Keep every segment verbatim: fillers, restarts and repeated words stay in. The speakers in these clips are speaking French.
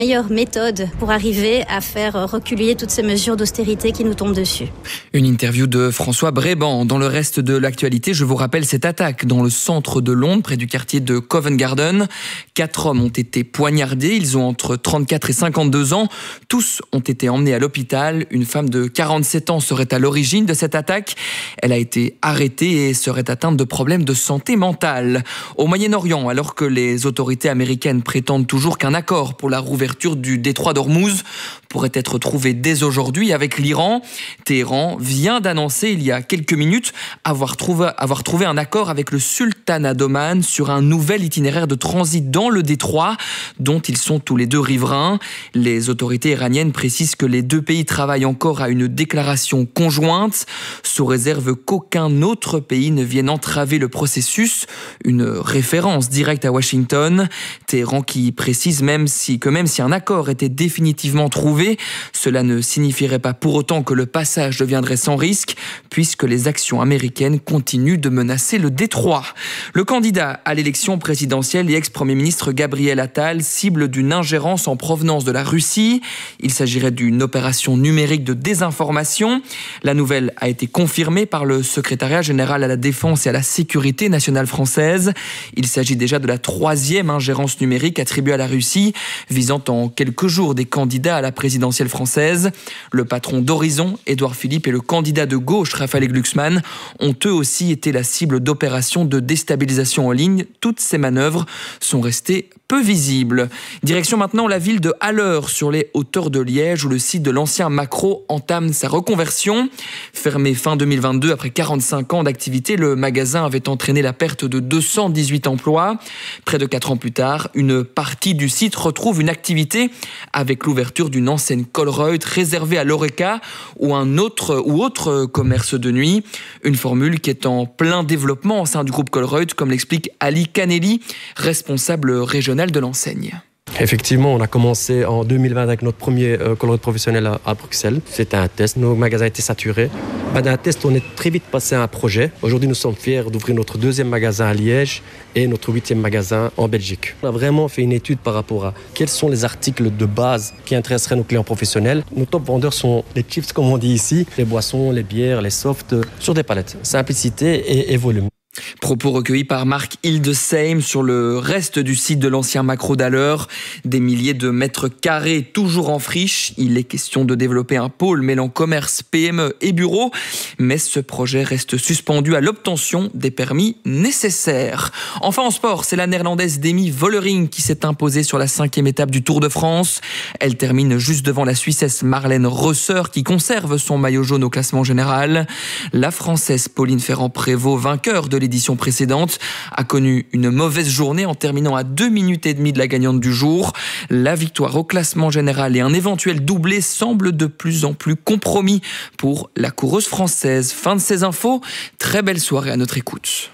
meilleure méthode pour arriver à faire reculer toutes ces mesures d'austérité qui nous tombent dessus. Une interview de François Bréban. Dans le reste de l'actualité, je vous rappelle cette attaque dans le centre de Londres, près du quartier de Covent Garden. Quatre hommes ont été poignardés. Ils ont entre trente-quatre et cinquante-deux ans. Tous ont été emmenés à l'hôpital. Une femme de quarante-sept ans serait à l'origine de cette attaque. Elle a été arrêtée et serait atteinte de problèmes de santé mentale. Au Moyen-Orient, alors que les autorités américaines prétendent toujours qu'un accord pour la rouverture du détroit d'Ormuz pourrait être trouvé dès aujourd'hui avec l'Iran. Téhéran vient d'annoncer il y a quelques minutes avoir trouvé, avoir trouvé un accord avec le sultanat d'Oman sur un nouvel itinéraire de transit dans le détroit dont ils sont tous les deux riverains. Les autorités iraniennes précisent que les deux pays travaillent encore à une déclaration conjointe sous réserve qu'aucun autre pays ne vienne entraver le processus. Une référence directe à Washington. Téhéran qui précise même si, que même si un accord était définitivement trouvé, cela ne signifierait pas pour autant que le passage deviendrait sans risque, puisque les actions américaines continuent de menacer le détroit. Le candidat à l'élection présidentielle et ex-premier ministre Gabriel Attal cible d'une ingérence en provenance de la Russie. Il s'agirait d'une opération numérique de désinformation. La nouvelle a été confirmée par le secrétariat général à la défense et à la sécurité nationale française. Il s'agit déjà de la troisième ingérence numérique attribuée à la Russie, visant en quelques jours des candidats à la présidentielle française. Le patron d'Horizon, Édouard Philippe, et le candidat de gauche, Raphaël Glucksmann, ont eux aussi été la cible d'opérations de déstabilisation en ligne. Toutes ces manœuvres sont restées peu visibles. Direction maintenant la ville de Haller, sur les hauteurs de Liège, où le site de l'ancien Macro entame sa reconversion. Fermé fin deux mille vingt-deux, après quarante-cinq ans d'activité, le magasin avait entraîné la perte de deux cent dix-huit emplois. Près de quatre ans plus tard, une partie du site retrouve une activité avec l'ouverture d'une enseigne Colruyt réservée à l'Horeca ou un autre ou autre commerce de nuit. Une formule qui est en plein développement au sein du groupe Colruyt, comme l'explique Ali Kaneli, responsable régional de l'enseigne. Effectivement, on a commencé en deux mille vingt avec notre premier euh, Colruyt professionnel à, à Bruxelles. C'était un test, nos magasins étaient saturés. Ben, d'un test, on est très vite passé à un projet. Aujourd'hui, nous sommes fiers d'ouvrir notre deuxième magasin à Liège et notre huitième magasin en Belgique. On a vraiment fait une étude par rapport à quels sont les articles de base qui intéresseraient nos clients professionnels. Nos top vendeurs sont les chips, comme on dit ici, les boissons, les bières, les softs, sur des palettes. Simplicité et, et volume. Propos recueillis par Marc Hildesheim sur le reste du site de l'ancien Macro d'Haller. Des milliers de mètres carrés toujours en friche. Il est question de développer un pôle mêlant commerce, P M E et bureaux. Mais ce projet reste suspendu à l'obtention des permis nécessaires. Enfin en sport, c'est la néerlandaise Demi Vollering qui s'est imposée sur la cinquième étape du Tour de France. Elle termine juste devant la Suissesse Marlène Rosser qui conserve son maillot jaune au classement général. La Française Pauline Ferrand-Prévot, vainqueur de l'édition précédente, a connu une mauvaise journée en terminant à deux minutes et demie de la gagnante du jour. La victoire au classement général et un éventuel doublé semblent de plus en plus compromis pour la coureuse française. Fin de ces infos, très belle soirée à notre écoute.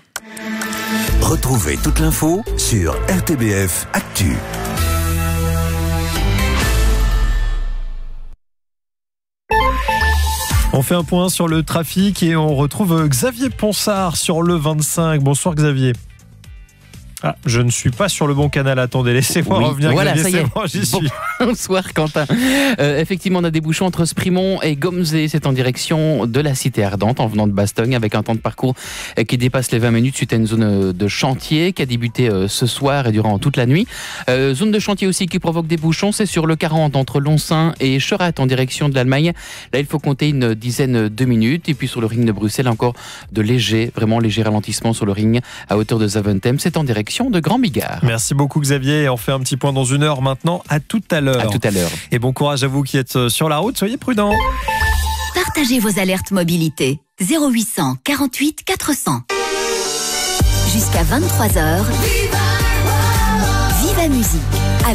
Retrouvez toute l'info sur R T B F Actu. On fait un point sur le trafic et on retrouve Xavier Ponsard sur le vingt-cinq. Bonsoir Xavier. Ah, je ne suis pas sur le bon canal. Attendez, laissez-moi oui, revenir. Voilà, Xavier, ça y est. Bon, j'y suis. Bonsoir Quentin. Euh, effectivement, on a des bouchons entre Sprimont et Gomzé. C'est en direction de la Cité Ardente, en venant de Bastogne, avec un temps de parcours qui dépasse les vingt minutes suite à une zone de chantier qui a débuté ce soir et durant toute la nuit. Euh, zone de chantier aussi qui provoque des bouchons, c'est sur le quarante entre Lonsin et Scherath en direction de l'Allemagne. Là, il faut compter une dizaine de minutes. Et puis sur le ring de Bruxelles, encore de légers, vraiment légers ralentissements sur le ring à hauteur de Zaventem. C'est en direction de Grand Bigard. Merci beaucoup Xavier. On fait un petit point dans une heure maintenant. À tout à l'heure. À tout à l'heure. Et bon courage à vous qui êtes sur la route. Soyez prudents. Partagez vos alertes mobilité. zéro huit cent quarante-huit quatre cents. Jusqu'à vingt-trois heures. Viva Musique.